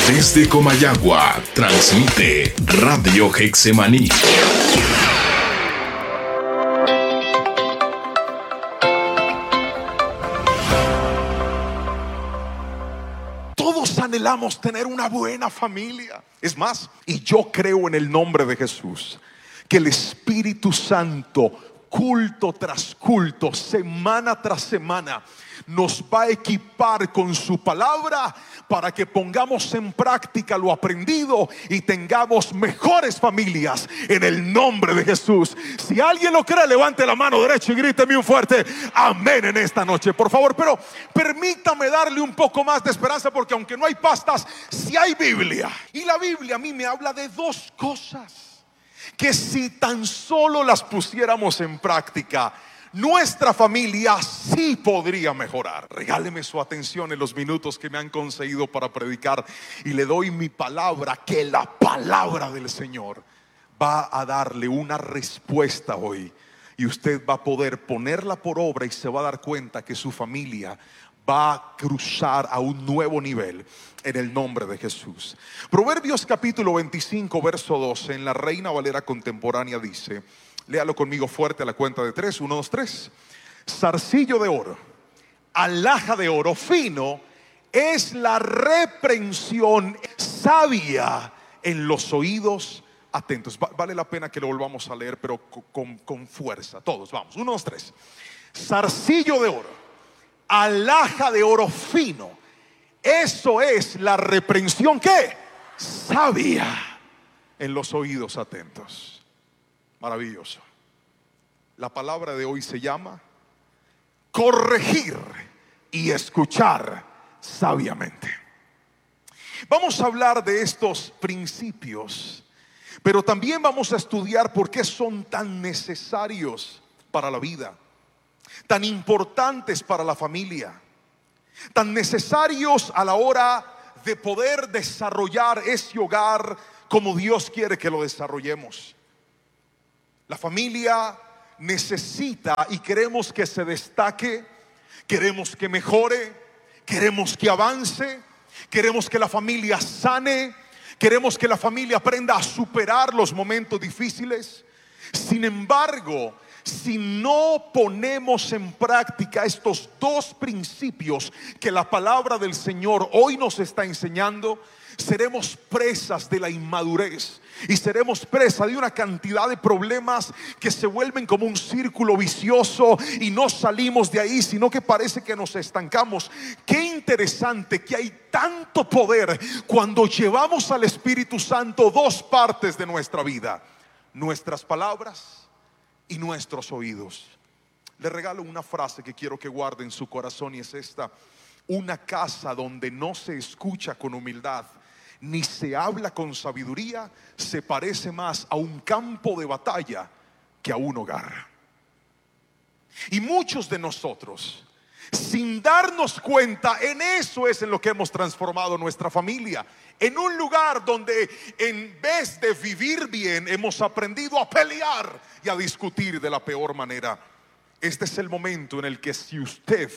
Desde Comayagua, transmite Radio Getsemaní. Todos anhelamos tener una buena familia. Es más, y yo creo en el nombre de Jesús, que el Espíritu Santo, culto tras culto, semana tras semana, nos va a equipar con su palabra para que pongamos en práctica lo aprendido y tengamos mejores familias en el nombre de Jesús. Si alguien lo cree, levante la mano derecha y gríteme un fuerte amén en esta noche, por favor. Pero permítame darle un poco más de esperanza, porque aunque no hay pastas, sí hay Biblia. Y la Biblia a mí me habla de dos cosas que si tan solo las pusiéramos en práctica, nuestra familia sí podría mejorar. Regáleme su atención en los minutos que me han concedido para predicar, y le doy mi palabra que la palabra del Señor va a darle una respuesta hoy, y usted va a poder ponerla por obra y se va a dar cuenta que su familia va a cruzar a un nuevo nivel en el nombre de Jesús. Proverbios capítulo 25 verso 12 en la Reina Valera contemporánea dice, léalo conmigo fuerte a la cuenta de 3, 1, 2, 3. Zarcillo de oro, alhaja de oro fino es la reprensión sabia en los oídos atentos. Vale la pena que lo volvamos a leer, pero con fuerza. Todos, vamos, 1, 2, 3. Zarcillo de oro, alhaja de oro fino, eso es la reprensión ¿qué? Sabia en los oídos atentos. Maravilloso. La palabra de hoy se llama corregir y escuchar sabiamente. Vamos a hablar de estos principios, pero también vamos a estudiar por qué son tan necesarios para la vida, tan importantes para la familia, tan necesarios a la hora de poder desarrollar ese hogar como Dios quiere que lo desarrollemos. La familia necesita y queremos que se destaque, queremos que mejore, queremos que avance, queremos que la familia sane, queremos que la familia aprenda a superar los momentos difíciles. Sin embargo, si no ponemos en práctica estos dos principios que la palabra del Señor hoy nos está enseñando, seremos presas de la inmadurez y seremos presa de una cantidad de problemas que se vuelven como un círculo vicioso y no salimos de ahí, sino que parece que nos estancamos. Qué interesante que hay tanto poder cuando llevamos al Espíritu Santo dos partes de nuestra vida: nuestras palabras y nuestros oídos. Le regalo una frase que quiero que guarde en su corazón, y es esta: una casa donde no se escucha con humildad ni se habla con sabiduría se parece más a un campo de batalla que a un hogar. Y muchos de nosotros, sin darnos cuenta, en eso es en lo que hemos transformado nuestra familia, en un lugar donde en vez de vivir bien hemos aprendido a pelear y a discutir de la peor manera. Este es el momento en el que, si usted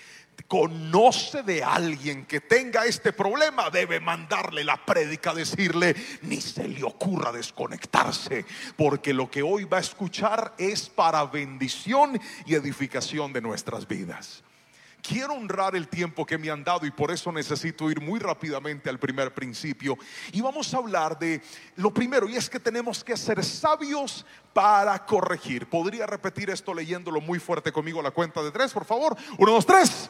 conoce de alguien que tenga este problema, debe mandarle la prédica, decirle: ni se le ocurra desconectarse, porque lo que hoy va a escuchar es para bendición y edificación de nuestras vidas. Quiero honrar el tiempo que me han dado y por eso necesito ir muy rápidamente al primer principio. Y vamos a hablar de lo primero, y es que tenemos que ser sabios para corregir. ¿Podría repetir esto leyéndolo muy fuerte conmigo a la cuenta de 3, por favor? 1, 2, 3.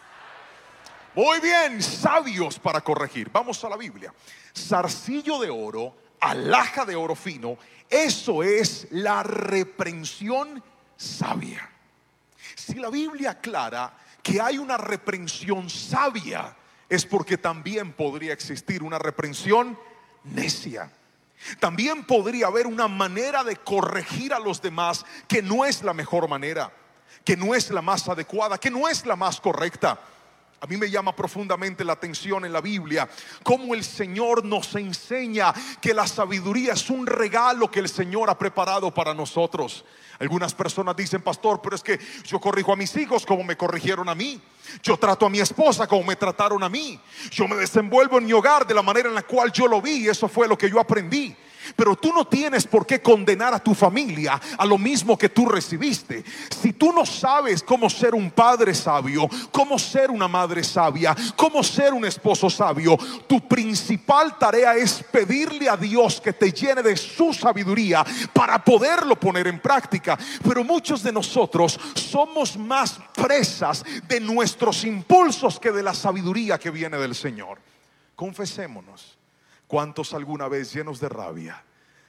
Muy bien, sabios para corregir. Vamos a la Biblia. Zarcillo de oro, alhaja de oro fino, eso es la reprensión sabia. Si la Biblia aclara que hay una reprensión sabia, es porque también podría existir una reprensión necia. También podría haber una manera de corregir a los demás que no es la mejor manera, que no es la más adecuada, que no es la más correcta. A mí me llama profundamente la atención en la Biblia cómo el Señor nos enseña que la sabiduría es un regalo que el Señor ha preparado para nosotros. Algunas personas dicen: pastor, pero es que yo corrijo a mis hijos como me corrigieron a mí. Yo trato a mi esposa como me trataron a mí. Yo me desenvuelvo en mi hogar de la manera en la cual yo lo vi, y eso fue lo que yo aprendí. Pero tú no tienes por qué condenar a tu familia a lo mismo que tú recibiste. Si tú no sabes cómo ser un padre sabio, cómo ser una madre sabia, cómo ser un esposo sabio, tu principal tarea es pedirle a Dios que te llene de su sabiduría para poderlo poner en práctica. Pero muchos de nosotros somos más presas de nuestros impulsos que de la sabiduría que viene del Señor. Confesémonos. ¿Cuántos alguna vez, llenos de rabia,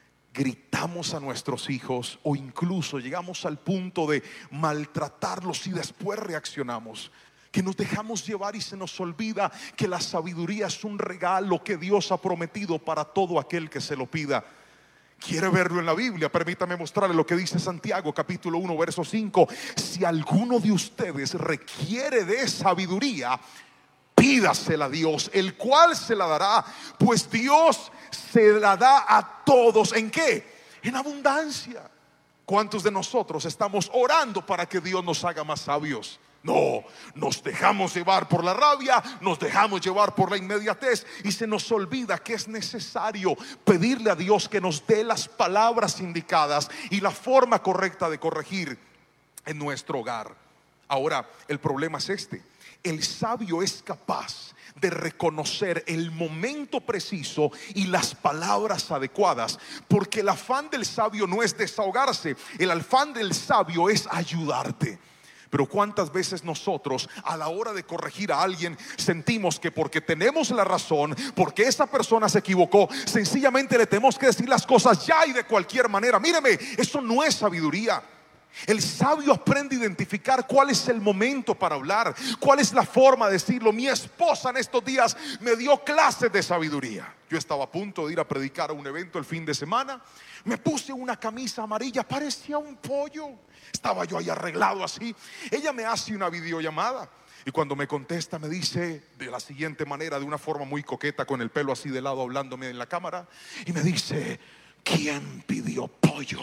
gritamos a nuestros hijos o incluso llegamos al punto de maltratarlos y después reaccionamos? Que nos dejamos llevar y se nos olvida que la sabiduría es un regalo que Dios ha prometido para todo aquel que se lo pida. ¿Quiere verlo en la Biblia? Permítame mostrarle lo que dice Santiago capítulo 1 verso 5. Si alguno de ustedes requiere de sabiduría, pídasela a Dios, el cual se la dará, pues Dios se la da a todos. ¿En qué? En abundancia. ¿Cuántos de nosotros estamos orando para que Dios nos haga más sabios? No, nos dejamos llevar por la rabia, nos dejamos llevar por la inmediatez y se nos olvida que es necesario pedirle a Dios que nos dé las palabras indicadas y la forma correcta de corregir en nuestro hogar. Ahora, el problema es este: el sabio es capaz de reconocer el momento preciso y las palabras adecuadas, porque el afán del sabio no es desahogarse, el afán del sabio es ayudarte. Pero cuántas veces nosotros a la hora de corregir a alguien sentimos que porque tenemos la razón, porque esa persona se equivocó, sencillamente le tenemos que decir las cosas ya y de cualquier manera. Míreme, eso no es sabiduría. El sabio aprende a identificar cuál es el momento para hablar, cuál es la forma de decirlo. Mi esposa en estos días me dio clases de sabiduría. Yo estaba a punto de ir a predicar a un evento el fin de semana. Me puse una camisa amarilla, parecía un pollo. Estaba yo ahí arreglado así. Ella me hace una videollamada y cuando me contesta me dice de la siguiente manera, de una forma muy coqueta, con el pelo así de lado, hablándome en la cámara, y me dice: ¿quién pidió pollo?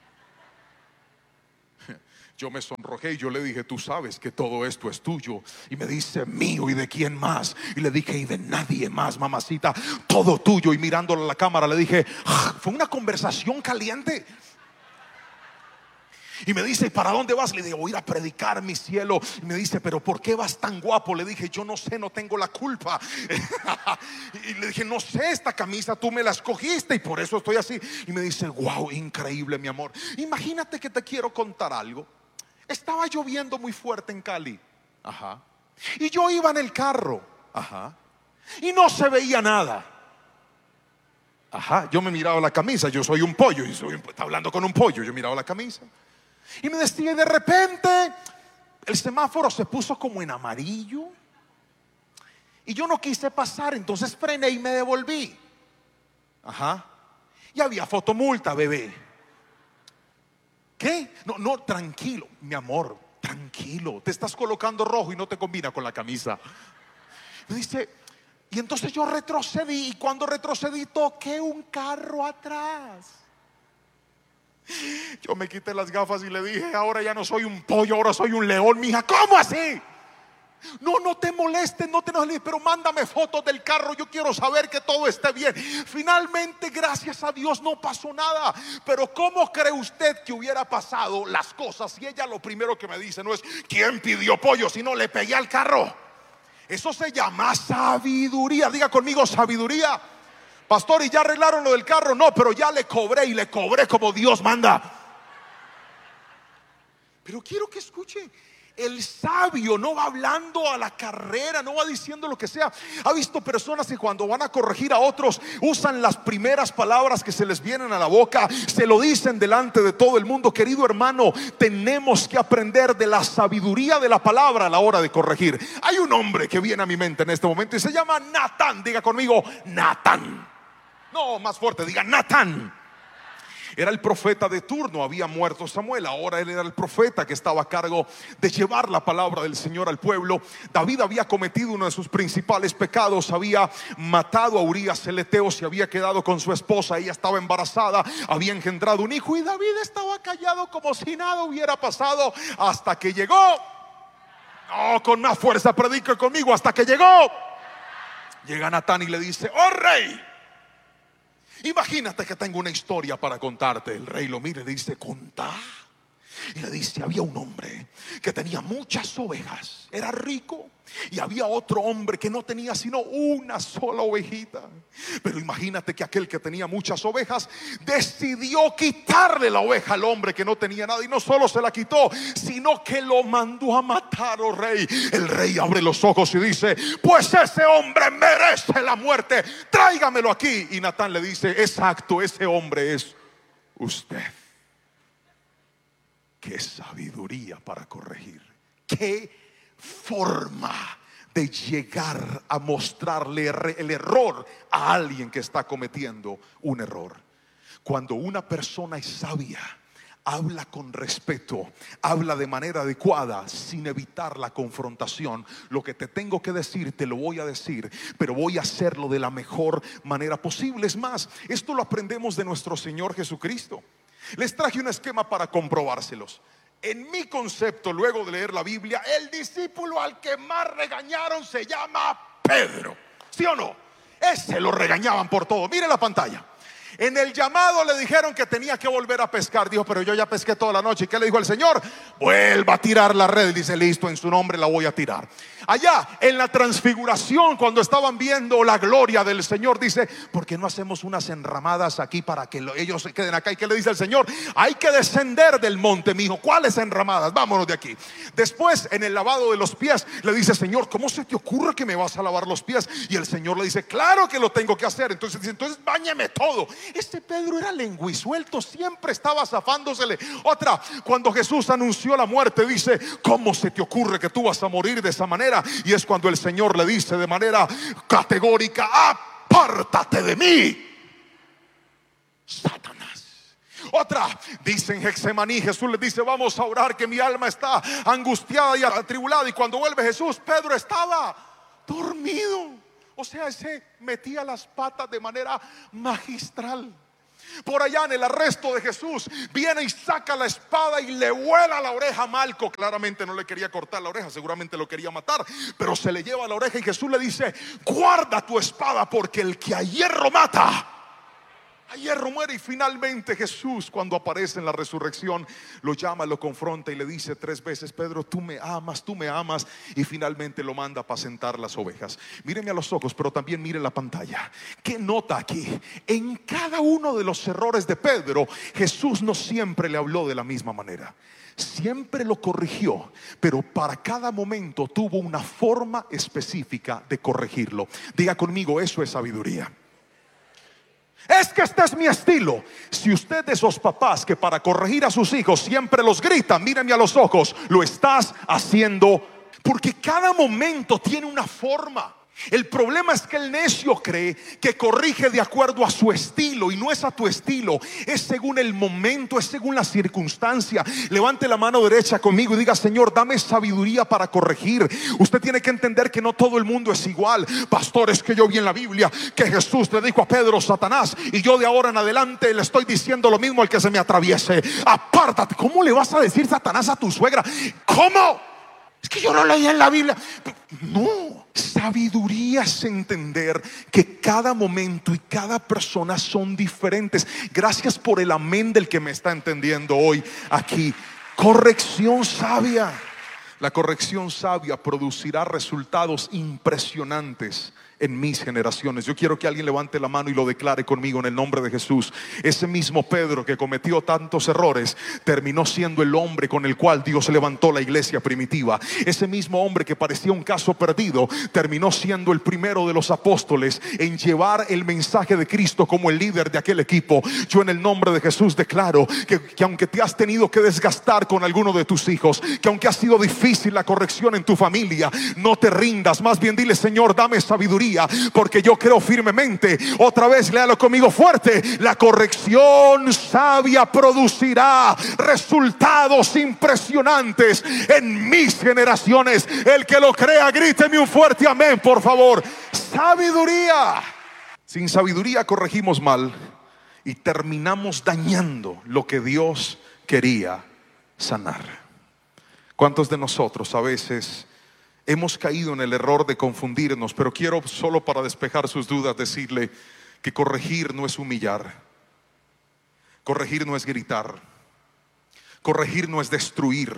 Yo me sonrojé y yo le dije: tú sabes que todo esto es tuyo. Y me dice: mío, ¿y de quién más? Y le dije: y de nadie más, mamacita, todo tuyo. Y mirándole a la cámara le dije: fue una conversación caliente. Y me dice: ¿y para dónde vas? Le digo: voy a ir a predicar, mi cielo. Y me dice: ¿pero por qué vas tan guapo? Le dije: yo no sé, no tengo la culpa. Y le dije: no sé, esta camisa tú me la escogiste y por eso estoy así. Y me dice: wow, increíble, mi amor. Imagínate que te quiero contar algo. Estaba lloviendo muy fuerte en Cali. Ajá. Y yo iba en el carro. Ajá. Y no se veía nada. Ajá. Yo me miraba la camisa. Yo soy un pollo y está hablando con un pollo. Yo miraba la camisa y me decía, y de repente el semáforo se puso como en amarillo y yo no quise pasar, entonces frené y me devolví. Ajá. Y había fotomulta, bebé. ¿Qué? No, tranquilo, mi amor, tranquilo. Te estás colocando rojo y no te combina con la camisa. Me dice, y entonces yo retrocedí, y cuando retrocedí toqué un carro atrás. Yo me quité las gafas y le dije, ahora ya no soy un pollo, ahora soy un león, mija. ¿Cómo así? No te molestes, no te enojes, pero mándame fotos del carro, yo quiero saber que todo esté bien. Finalmente, gracias a Dios, no pasó nada. Pero ¿cómo cree usted que hubiera pasado las cosas si ella lo primero que me dice no es ¿quién pidió pollo? Sino le pegué al carro? Eso se llama sabiduría. Diga conmigo, sabiduría. Pastor, ¿y ya arreglaron lo del carro? No, pero ya le cobré, y le cobré como Dios manda. Pero quiero que escuche, el sabio no va hablando a la carrera, no va diciendo lo que sea. Ha visto personas que cuando van a corregir a otros usan las primeras palabras que se les vienen a la boca, se lo dicen delante de todo el mundo. Querido hermano, tenemos que aprender de la sabiduría de la palabra a la hora de corregir. Hay un hombre que viene a mi mente en este momento y se llama Natán. Diga conmigo, Natán. No, más fuerte, diga Natán. Era el profeta de turno, había muerto Samuel, ahora él era el profeta que estaba a cargo de llevar la palabra del Señor al pueblo. David había cometido uno de sus principales pecados, había matado a Urías el Eteo, se había quedado con su esposa, ella estaba embarazada, había engendrado un hijo y David estaba callado como si nada hubiera pasado hasta que llegó. No, con más fuerza predica conmigo, hasta que llegó. Llega Natán y le dice: oh rey, imagínate que tengo una historia para contarte. El rey lo mira y le dice: contá. Y le dice: había un hombre que tenía muchas ovejas, era rico, y había otro hombre que no tenía sino una sola ovejita. Pero imagínate que aquel que tenía muchas ovejas decidió quitarle la oveja al hombre que no tenía nada, y no solo se la quitó, sino que lo mandó a matar, oh rey. El rey abre los ojos y dice: pues ese hombre merece la muerte, tráigamelo aquí. Y Natán le dice: exacto, ese hombre es usted. Qué sabiduría para corregir. Qué forma de llegar a mostrarle el error a alguien que está cometiendo un error. Cuando una persona es sabia, habla con respeto, habla de manera adecuada, sin evitar la confrontación. Lo que te tengo que decir, te lo voy a decir, pero voy a hacerlo de la mejor manera posible. Es más, esto lo aprendemos de nuestro Señor Jesucristo. Les traje un esquema para comprobárselos. En mi concepto, luego de leer la Biblia, el discípulo al que más regañaron se llama Pedro. ¿Sí o no? Ese lo regañaban por todo. Mire la pantalla. En el llamado le dijeron que tenía que volver a pescar. Dijo: pero yo ya pesqué toda la noche. ¿Y qué le dijo el Señor? Vuelva a tirar la red. Dice: listo, en su nombre la voy a tirar. Allá en la transfiguración, cuando estaban viendo la gloria del Señor, dice: ¿por qué no hacemos unas enramadas aquí para que ellos se queden acá? ¿Y qué le dice el Señor? Hay que descender del monte, mi hijo. ¿Cuáles enramadas? Vámonos de aquí. Después, en el lavado de los pies, le dice: Señor, ¿cómo se te ocurre que me vas a lavar los pies? Y el Señor le dice: claro que lo tengo que hacer. Entonces dice: entonces báñeme todo. Este Pedro era lenguisuelto, siempre estaba zafándosele. Otra, cuando Jesús anunció la muerte, dice: ¿cómo se te ocurre que tú vas a morir de esa manera? Y es cuando el Señor le dice de manera categórica: apártate de mí, Satanás. Otra, dice en Getsemaní, Jesús le dice: vamos a orar que mi alma está angustiada y atribulada. Y cuando vuelve Jesús, Pedro estaba dormido. O sea, se metía las patas de manera magistral. Por allá en el arresto de Jesús, viene y saca la espada y le vuela la oreja a Malco. Claramente no le quería cortar la oreja, seguramente lo quería matar, pero se le lleva la oreja y Jesús le dice: guarda tu espada, porque el que a hierro mata, a hierro muere. Y finalmente Jesús, cuando aparece en la resurrección, lo llama, lo confronta y le dice 3 veces: Pedro, tú me amas, tú me amas. Y finalmente lo manda a apacentar las ovejas. Míreme a los ojos, pero también mire la pantalla. ¿Qué nota aquí? En cada uno de los errores de Pedro, Jesús no siempre le habló de la misma manera. Siempre lo corrigió, pero para cada momento tuvo una forma específica de corregirlo. Diga conmigo: eso es sabiduría. Es que este es mi estilo. Si usted de esos papás que para corregir a sus hijos siempre los gritan, mírame a los ojos, lo estás haciendo, porque cada momento tiene una forma. El problema es que el necio cree que corrige de acuerdo a su estilo, y no es a tu estilo, es según el momento, es según la circunstancia. Levante la mano derecha conmigo y diga: Señor, dame sabiduría para corregir. Usted tiene que entender que no todo el mundo es igual. Pastor, es que yo vi en la Biblia que Jesús le dijo a Pedro: Satanás, y yo de ahora en adelante le estoy diciendo lo mismo al que se me atraviese: apártate. ¿Cómo le vas a decir Satanás a tu suegra? ¿Cómo? Es que yo no leí en la Biblia. No, sabiduría es entender que cada momento y cada persona son diferentes. Gracias por el amén del que me está entendiendo hoy aquí. Corrección sabia. La corrección sabia producirá resultados impresionantes en mis generaciones. Yo quiero que alguien levante la mano y lo declare conmigo en el nombre de Jesús. Ese mismo Pedro que cometió tantos errores terminó siendo el hombre con el cual Dios levantó la iglesia primitiva. Ese mismo hombre que parecía un caso perdido terminó siendo el primero de los apóstoles en llevar el mensaje de Cristo como el líder de aquel equipo. Yo en el nombre de Jesús declaro que aunque te has tenido que desgastar con alguno de tus hijos, que aunque ha sido difícil la corrección en tu familia, no te rindas. Más bien dile: Señor, dame sabiduría sabiduría, porque yo creo firmemente, otra vez léalo conmigo fuerte, la corrección sabia producirá resultados impresionantes en mis generaciones. El que lo crea, gríteme un fuerte amén, por favor. Sabiduría. Sin sabiduría corregimos mal y terminamos dañando lo que Dios quería sanar. ¿Cuántos de nosotros a veces hemos caído en el error de confundirnos? Pero quiero, solo para despejar sus dudas, decirle que corregir no es humillar, corregir no es gritar, corregir no es destruir,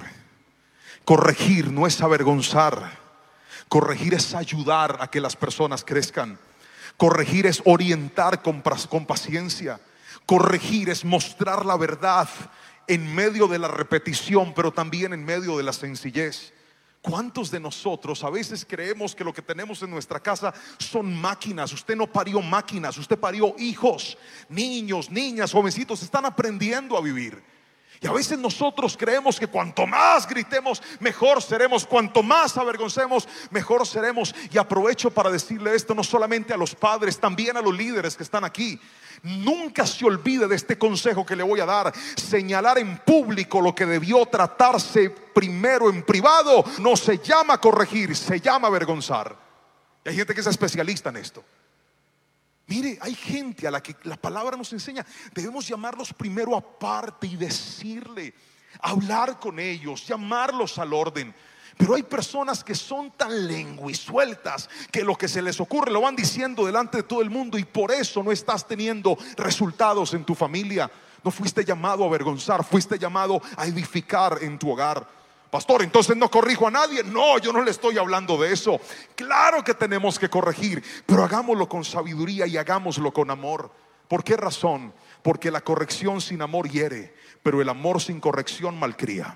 corregir no es avergonzar, corregir es ayudar a que las personas crezcan, corregir es orientar con paciencia, corregir es mostrar la verdad en medio de la repetición, pero también en medio de la sencillez. ¿Cuántos de nosotros a veces creemos que lo que tenemos en nuestra casa son máquinas? Usted no parió máquinas, usted parió hijos, niños, niñas, jovencitos, están aprendiendo a vivir. Y a veces nosotros creemos que cuanto más gritemos, mejor seremos, cuanto más avergoncemos, mejor seremos. Y aprovecho para decirle esto no solamente a los padres, también a los líderes que están aquí. Nunca se olvide de este consejo que le voy a dar. Señalar en público lo que debió tratarse primero en privado no se llama corregir, se llama avergonzar. Y hay gente que es especialista en esto. Mire, hay gente a la que la palabra nos enseña, debemos llamarlos primero aparte y decirle, hablar con ellos, llamarlos al orden. Pero hay personas que son tan lenguisueltas que lo que se les ocurre lo van diciendo delante de todo el mundo, y por eso no estás teniendo resultados en tu familia. No fuiste llamado a avergonzar, fuiste llamado a edificar en tu hogar. Pastor, entonces no corrijo a nadie. No, yo no le estoy hablando de eso. Claro que tenemos que corregir, pero hagámoslo con sabiduría y hagámoslo con amor. ¿Por qué razón? Porque la corrección sin amor hiere, pero el amor sin corrección malcría.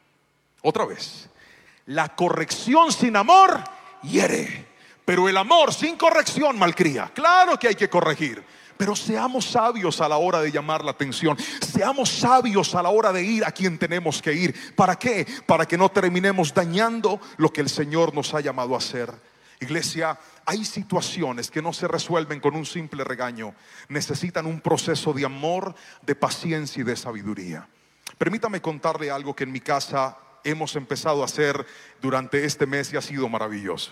Otra vez, la corrección sin amor hiere, pero el amor sin corrección malcría. Claro que hay que corregir, pero seamos sabios a la hora de llamar la atención. Seamos sabios a la hora de ir a quien tenemos que ir. ¿Para qué? Para que no terminemos dañando lo que el Señor nos ha llamado a hacer. Iglesia, hay situaciones que no se resuelven con un simple regaño. Necesitan un proceso de amor, de paciencia y de sabiduría. Permítame contarle algo que en mi casa hemos empezado a hacer durante este mes y ha sido maravilloso.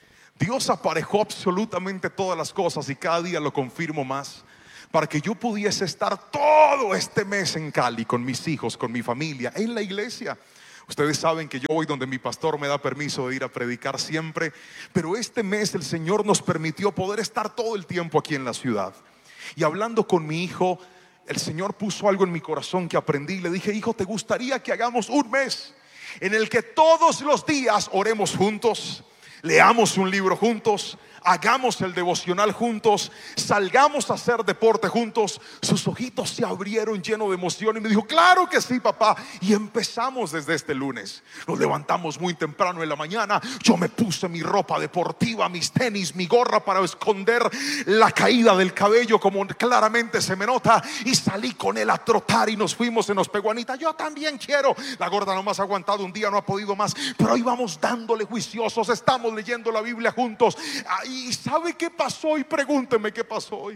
Dios aparejó absolutamente todas las cosas, y cada día lo confirmo más, para que yo pudiese estar todo este mes en Cali con mis hijos, con mi familia, en la iglesia. Ustedes saben que yo voy donde mi pastor me da permiso de ir a predicar siempre, pero este mes el Señor nos permitió poder estar todo el tiempo aquí en la ciudad. Y hablando con mi hijo, el Señor puso algo en mi corazón que aprendí. Le dije: hijo, ¿te gustaría que hagamos un mes en el que todos los días oremos juntos, leamos un libro juntos, hagamos el devocional juntos, salgamos a hacer deporte juntos? Sus ojitos se abrieron llenos de emoción y me dijo: claro que sí, papá. Y empezamos desde este lunes. Nos levantamos muy temprano en la mañana. Yo me puse mi ropa deportiva, mis tenis, mi gorra para esconder la caída del cabello, como claramente se me nota, y salí con él a trotar y nos fuimos. Se nos pegó Anita: yo también quiero. La gorda nomás ha aguantado un día, no ha podido más, pero ahí vamos dándole juiciosos. Estamos leyendo la Biblia juntos. ¿Y sabe qué pasó hoy? Pregúnteme qué pasó hoy.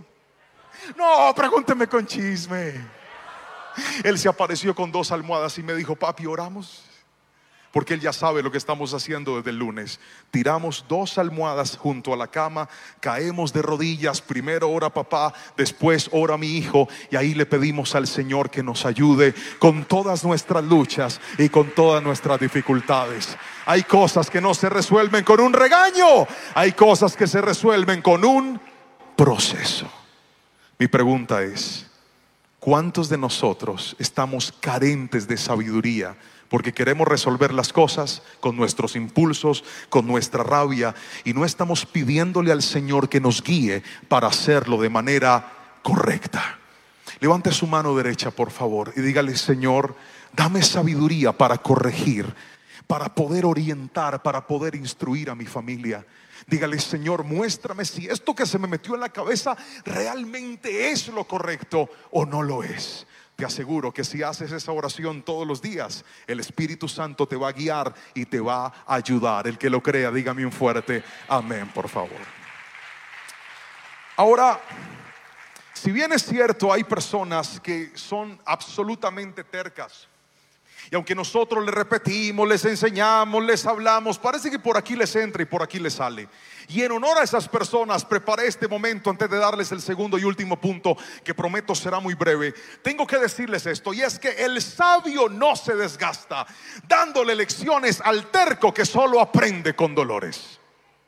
No, pregúnteme con chisme. Él se apareció con 2 almohadas y me dijo: papi, ¿oramos? Porque él ya sabe lo que estamos haciendo desde el lunes. Tiramos 2 almohadas junto a la cama, caemos de rodillas. Primero ora papá, después ora mi hijo, y ahí le pedimos al Señor que nos ayude con todas nuestras luchas y con todas nuestras dificultades. Hay cosas que no se resuelven con un regaño, hay cosas que se resuelven con un proceso. Mi pregunta es: ¿cuántos de nosotros estamos carentes de sabiduría? Porque queremos resolver las cosas con nuestros impulsos, con nuestra rabia, y no estamos pidiéndole al Señor que nos guíe para hacerlo de manera correcta. Levante su mano derecha, por favor, y dígale: Señor, dame sabiduría para corregir, para poder orientar, para poder instruir a mi familia. Dígale: Señor, muéstrame si esto que se me metió en la cabeza realmente es lo correcto o no lo es. Te aseguro que si haces esa oración todos los días, el Espíritu Santo te va a guiar y te va a ayudar. El que lo crea, dígame un fuerte amén, por favor. Ahora, si bien es cierto, hay personas que son absolutamente tercas, y aunque nosotros les repetimos, les enseñamos, les hablamos, parece que por aquí les entra y por aquí les sale. Y en honor a esas personas preparé este momento antes de darles el segundo y último punto, que prometo será muy breve. Tengo que decirles esto, y es que el sabio no se desgasta dándole lecciones al terco que solo aprende con dolores.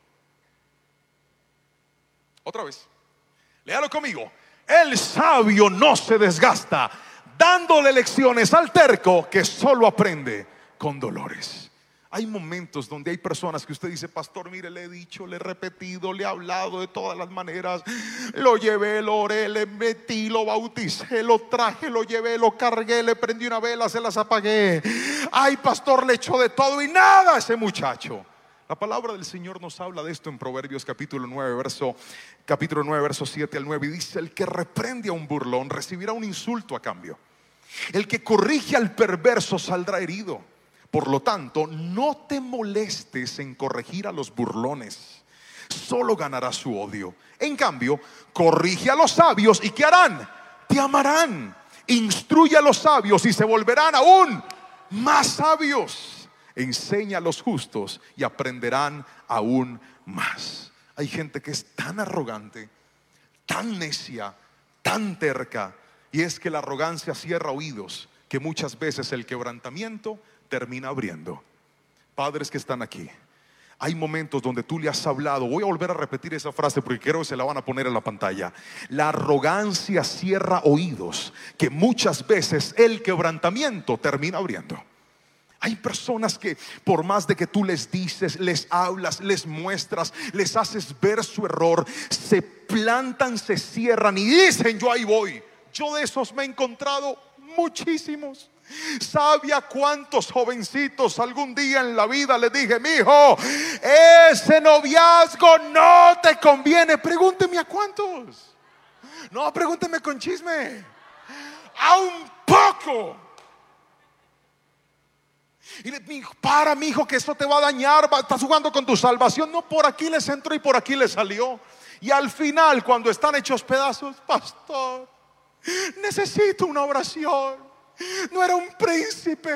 Otra vez, léalo conmigo. El sabio no se desgasta dándole lecciones al terco que solo aprende con dolores. Hay momentos donde hay personas que usted dice: pastor, mire, le he dicho, le he repetido, le he hablado de todas las maneras, lo llevé, lo oré, le metí, lo bauticé, lo traje, lo llevé, lo cargué, le prendí una vela, se las apagué. Ay, pastor, le echó de todo y nada a ese muchacho. La palabra del Señor nos habla de esto en Proverbios capítulo 9, verso 7 al 9, y dice: el que reprende a un burlón recibirá un insulto a cambio. El que corrige al perverso saldrá herido. Por lo tanto, no te molestes en corregir a los burlones, solo ganarás su odio. En cambio, corrige a los sabios, ¿y qué harán? Te amarán. Instruye a los sabios y se volverán aún más sabios. Enseña a los justos y aprenderán aún más. Hay gente que es tan arrogante, tan necia, tan terca, y es que la arrogancia cierra oídos que muchas veces el quebrantamiento termina abriendo. Padres que están aquí, hay momentos donde tú le has hablado. Voy a volver a repetir esa frase porque creo que se la van a poner en la pantalla. La arrogancia cierra oídos que muchas veces el quebrantamiento termina abriendo. Hay personas que por más de que tú les dices, les hablas, les muestras, les haces ver su error, se plantan, se cierran y dicen: yo ahí voy. Yo de esos me he encontrado muchísimos. ¿Sabe a cuántos jovencitos algún día en la vida le dije: mijo, ese noviazgo no te conviene? Pregúnteme a cuántos. No, pregúnteme con chisme. A un poco. Y le dijo: para, mijo, que eso te va a dañar, estás jugando con tu salvación. No, por aquí les entró y por aquí les salió. Y al final, cuando están hechos pedazos: pastor, necesito una oración. No era un príncipe,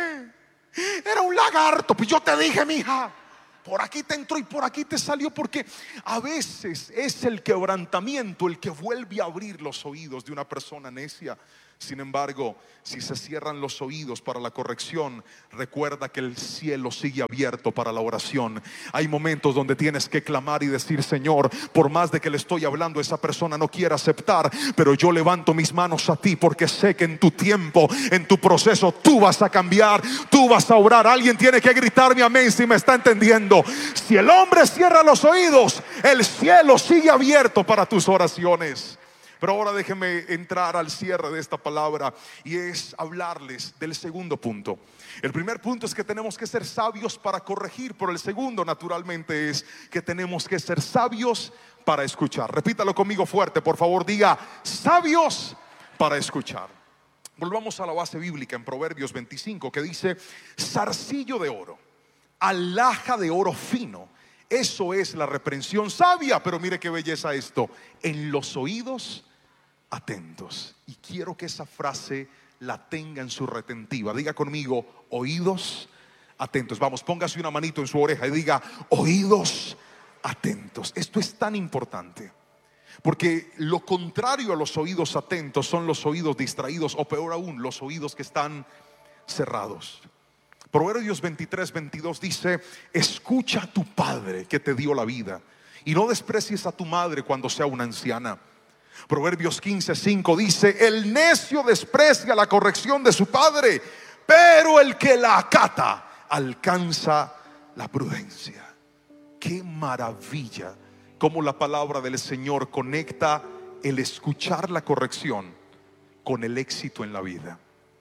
era un lagarto. Pues yo te dije, mija, por aquí te entró y por aquí te salió. Porque a veces es el quebrantamiento el que vuelve a abrir los oídos de una persona necia. Sin embargo, si se cierran los oídos para la corrección, recuerda que el cielo sigue abierto para la oración. Hay momentos donde tienes que clamar y decir: Señor, por más de que le estoy hablando, esa persona no quiere aceptar, pero yo levanto mis manos a ti porque sé que en tu tiempo, en tu proceso, tú vas a cambiar, tú vas a orar. Alguien tiene que gritarme amén si me está entendiendo. Si el hombre cierra los oídos, el cielo sigue abierto para tus oraciones. Pero ahora déjenme entrar al cierre de esta palabra, y es hablarles del segundo punto. El primer punto es que tenemos que ser sabios para corregir, pero el segundo naturalmente es que tenemos que ser sabios para escuchar. Repítalo conmigo fuerte, por favor, diga: sabios para escuchar. Volvamos a la base bíblica en Proverbios 25, que dice: zarcillo de oro, alhaja de oro fino, eso es la reprensión sabia. Pero mire qué belleza esto: en los oídos atentos. Y quiero que esa frase la tenga en su retentiva. Diga conmigo: oídos atentos. Vamos, póngase una manito en su oreja y diga: oídos atentos. Esto es tan importante, porque lo contrario a los oídos atentos son los oídos distraídos, o peor aún, los oídos que están cerrados. Proverbios 23:22 dice: escucha a tu padre que te dio la vida, y no desprecies a tu madre cuando sea una anciana. Proverbios 15:5 dice: el necio desprecia la corrección de su padre, pero el que la acata alcanza la prudencia. Qué maravilla cómo la palabra del Señor conecta el escuchar la corrección con el éxito en la vida.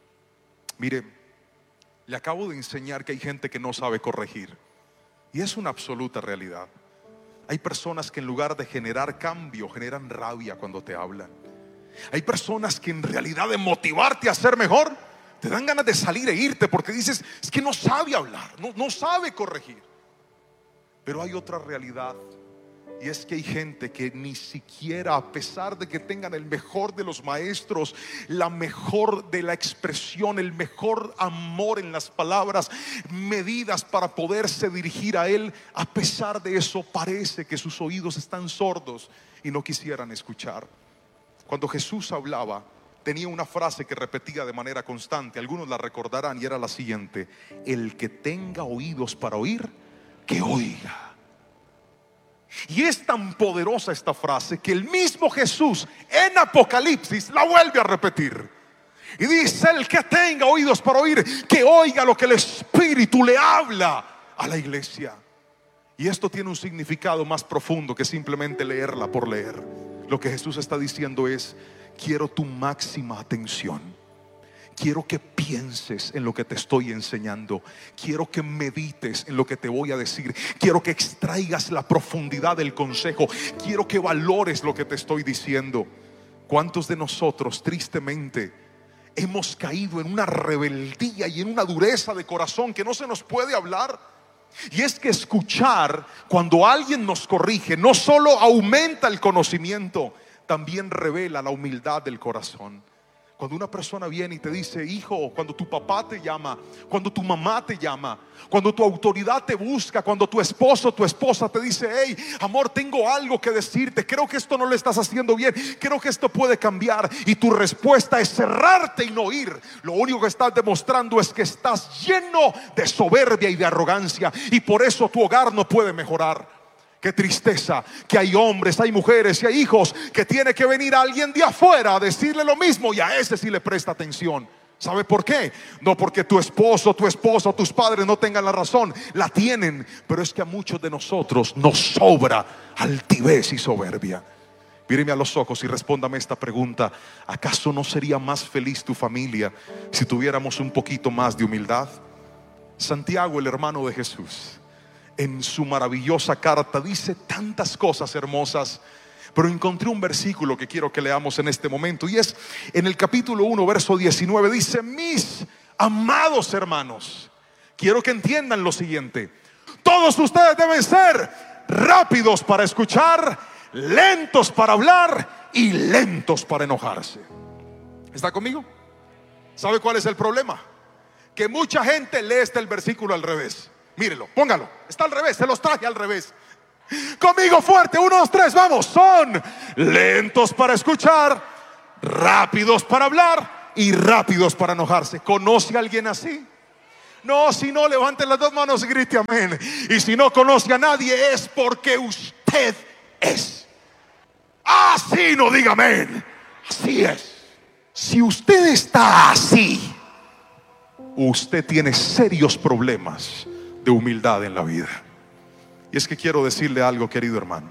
Mire, le acabo de enseñar que hay gente que no sabe corregir, y es una absoluta realidad. Hay personas que en lugar de generar cambio, generan rabia cuando te hablan. Hay personas que en realidad de motivarte a ser mejor, te dan ganas de salir e irte porque dices: es que no sabe hablar, no sabe corregir. Pero hay otra realidad, Y es que hay gente que ni siquiera, a pesar de que tengan el mejor de los maestros, la mejor de la expresión, el mejor amor en las palabras, medidas para poderse dirigir a Él, a pesar de eso parece que sus oídos están sordos y no quisieran escuchar. Cuando Jesús hablaba, tenía una frase que repetía de manera constante, algunos la recordarán, y era la siguiente: el que tenga oídos para oír, que oiga. Y es tan poderosa esta frase que el mismo Jesús en Apocalipsis la vuelve a repetir. Y dice: el que tenga oídos para oír, que oiga lo que el Espíritu le habla a la iglesia. Y esto tiene un significado más profundo que simplemente leerla por leer. Lo que Jesús está diciendo es: quiero tu máxima atención. Quiero que pienses en lo que te estoy enseñando. Quiero que medites en lo que te voy a decir. Quiero que extraigas la profundidad del consejo. Quiero que valores lo que te estoy diciendo. ¿Cuántos de nosotros tristemente hemos caído en una rebeldía y en una dureza de corazón que no se nos puede hablar? Y es que escuchar cuando alguien nos corrige no solo aumenta el conocimiento, también revela la humildad del corazón. Cuando una persona viene y te dice: hijo, cuando tu papá te llama, cuando tu mamá te llama, cuando tu autoridad te busca, cuando tu esposo o tu esposa te dice: hey, amor, tengo algo que decirte, creo que esto no lo estás haciendo bien, creo que esto puede cambiar, y tu respuesta es cerrarte y no oír, lo único que estás demostrando es que estás lleno de soberbia y de arrogancia, y por eso tu hogar no puede mejorar. Qué tristeza que hay hombres, hay mujeres y hay hijos que tiene que venir alguien de afuera a decirle lo mismo, y a ese sí le presta atención. ¿Sabe por qué? No porque tu esposo, tu esposa, tus padres no tengan la razón, la tienen, pero es que a muchos de nosotros nos sobra altivez y soberbia. Míreme a los ojos y respóndame esta pregunta: ¿acaso no sería más feliz tu familia si tuviéramos un poquito más de humildad? Santiago, el hermano de Jesús, en su maravillosa carta dice tantas cosas hermosas, pero encontré un versículo que quiero que leamos en este momento, y es en el capítulo 1, verso 19. Dice: mis amados hermanos, quiero que entiendan lo siguiente: todos ustedes deben ser rápidos para escuchar, lentos para hablar y lentos para enojarse. ¿Está conmigo? ¿Sabe cuál es el problema? Que mucha gente lee el versículo al revés. Mírelo, póngalo, está al revés, se los traje al revés. Conmigo fuerte, 1, 2, 3, vamos. Son lentos para escuchar, rápidos para hablar y rápidos para enojarse. ¿Conoce a alguien así? No, si no, levante las dos manos y grite amén. Y si no conoce a nadie, es porque usted es así. No diga amén. Así es. Si usted está así, usted tiene serios problemas de humildad en la vida. Y es que quiero decirle algo, querido hermano.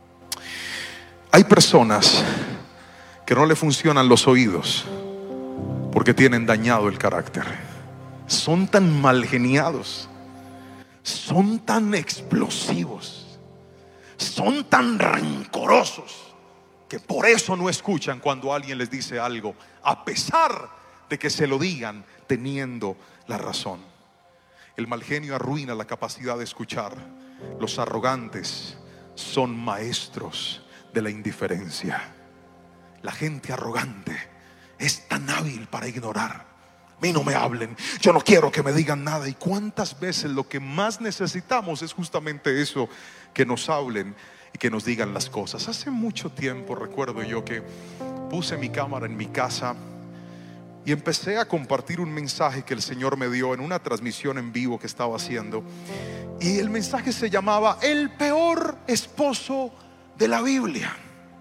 Hay personas que no le funcionan los oídos porque tienen dañado el carácter. Son tan mal geniados, son tan explosivos, son tan rencorosos, que por eso no escuchan cuando alguien les dice algo, a pesar de que se lo digan teniendo la razón. El mal genio arruina la capacidad de escuchar. Los arrogantes son maestros de la indiferencia. La gente arrogante es tan hábil para ignorar. A mí no me hablen, yo no quiero que me digan nada. Y cuántas veces lo que más necesitamos es justamente eso, que nos hablen y que nos digan las cosas. Hace mucho tiempo recuerdo yo que puse mi cámara en mi casa y empecé a compartir un mensaje que el Señor me dio en una transmisión en vivo que estaba haciendo. Y el mensaje se llamaba El peor esposo de la Biblia.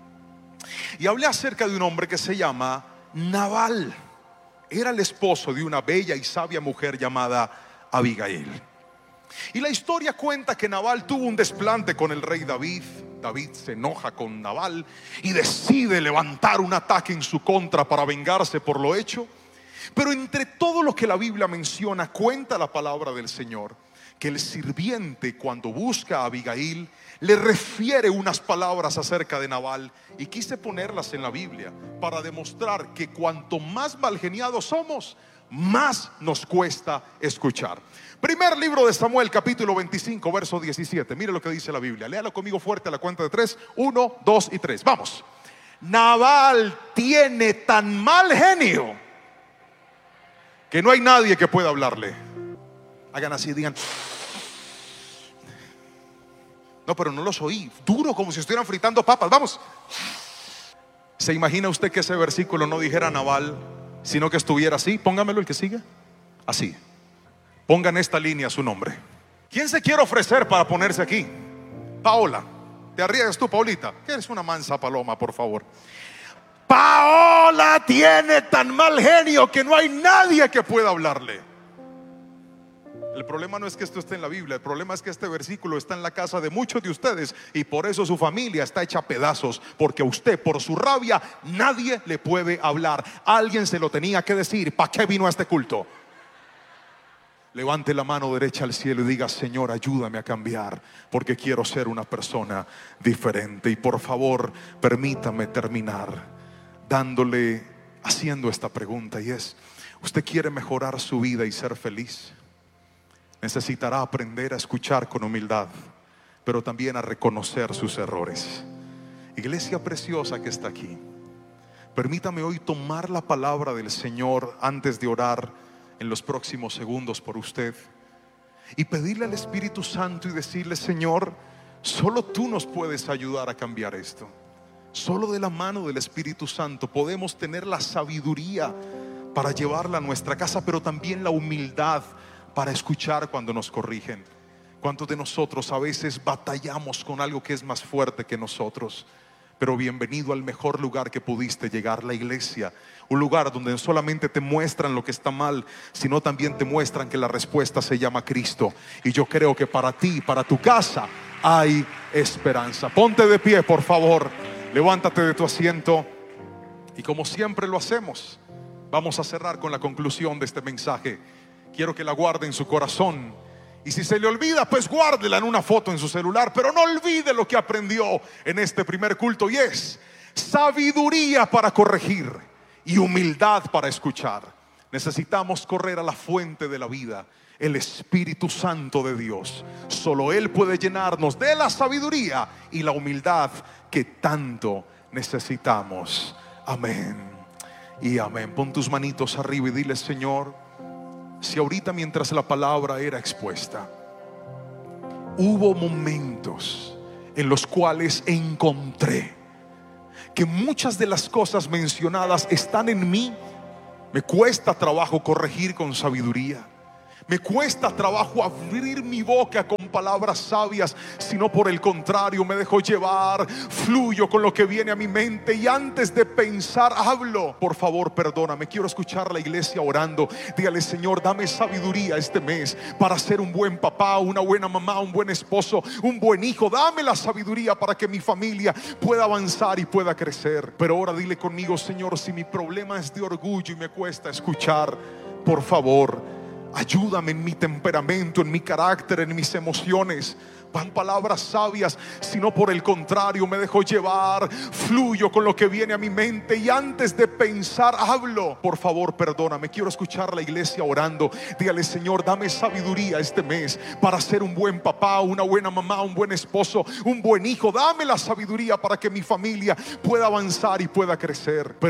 Y hablé acerca de un hombre que se llama Nabal. Era el esposo de una bella y sabia mujer llamada Abigail. Y la historia cuenta que Nabal tuvo un desplante con el rey David. David se enoja con Nabal y decide levantar un ataque en su contra para vengarse por lo hecho. Pero entre todo lo que la Biblia menciona, cuenta la palabra del Señor que el sirviente, cuando busca a Abigail, le refiere unas palabras acerca de Nabal. Y quise ponerlas en la Biblia para demostrar que cuanto más malgeniados somos, más nos cuesta escuchar. Primer libro de Samuel, capítulo 25, verso 17. Mire lo que dice la Biblia. Léalo conmigo fuerte a la cuenta de 3. 1, 2 y 3. Vamos. Nabal tiene tan mal genio que no hay nadie que pueda hablarle. Hagan así, digan. No, pero no los oí. Duro, como si estuvieran fritando papas. Vamos. ¿Se imagina usted que ese versículo no dijera Nabal, sino que estuviera así? Póngamelo el que sigue. Así. Pongan esta línea su nombre. ¿Quién se quiere ofrecer para ponerse aquí? Paola. ¿Te arriesgas tú, Paulita? Que eres una mansa paloma, por favor. Paola tiene tan mal genio que no hay nadie que pueda hablarle. El problema no es que esto esté en la Biblia, el problema es que este versículo está en la casa de muchos de ustedes y por eso su familia está hecha a pedazos, porque a usted por su rabia nadie le puede hablar. Alguien se lo tenía que decir. ¿Para qué vino a este culto? Levante la mano derecha al cielo y diga: Señor, ayúdame a cambiar, porque quiero ser una persona diferente. Y por favor, permítame terminar haciendo esta pregunta, y es: ¿usted quiere mejorar su vida y ser feliz? Necesitará aprender a escuchar con humildad, pero también a reconocer sus errores. Iglesia preciosa que está aquí, permítame hoy tomar la palabra del Señor antes de orar en los próximos segundos por usted y pedirle al Espíritu Santo y decirle: Señor, solo tú nos puedes ayudar a cambiar esto. Solo de la mano del Espíritu Santo podemos tener la sabiduría para llevarla a nuestra casa, pero también la humildad para escuchar cuando nos corrigen. ¿Cuántos de nosotros a veces batallamos con algo que es más fuerte que nosotros? Pero bienvenido al mejor lugar que pudiste llegar, la iglesia. Un lugar donde no solamente te muestran lo que está mal, sino también te muestran que la respuesta se llama Cristo. Y yo creo que para ti, para tu casa, hay esperanza. Ponte de pie, por favor. Levántate de tu asiento. Y como siempre lo hacemos, vamos a cerrar con la conclusión de este mensaje. Quiero que la guarde en su corazón. Y si se le olvida, pues guárdela en una foto en su celular. Pero no olvide lo que aprendió en este primer culto, y es sabiduría para corregir y humildad para escuchar. Necesitamos correr a la fuente de la vida, el Espíritu Santo de Dios. Solo Él puede llenarnos de la sabiduría y la humildad que tanto necesitamos. Amén y amén. Pon tus manitos arriba y dile: Señor, si ahorita mientras la palabra era expuesta hubo momentos en los cuales encontré que muchas de las cosas mencionadas están en mí, me cuesta trabajo corregir con sabiduría, me cuesta trabajo abrir mi boca con palabras sabias, sino por el contrario me dejo llevar, fluyo con lo que viene a mi mente y antes de pensar hablo. Por favor, perdóname. Quiero escuchar a la iglesia orando. Dígale: Señor, dame sabiduría este mes para ser un buen papá, una buena mamá, un buen esposo, un buen hijo. Dame la sabiduría para que mi familia pueda avanzar y pueda crecer. Pero ahora dile conmigo: Señor, si mi problema es de orgullo y me cuesta escuchar, por favor, ayúdame en mi temperamento, en mi carácter, en mis emociones. Van palabras sabias, sino por el contrario me dejo llevar, fluyo con lo que viene a mi mente y antes de pensar hablo. Por favor, perdóname. Quiero escuchar a la iglesia orando. Dígale: Señor, dame sabiduría este mes para ser un buen papá, una buena mamá, un buen esposo, un buen hijo. Dame la sabiduría para que mi familia pueda avanzar y pueda crecer. Pero